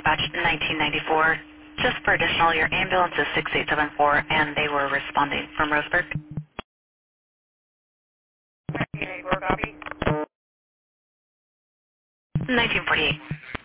dispatch 1994. Just for additional, your ambulance is 6874, and they were responding from Roseburg. 1984 copy. 1948.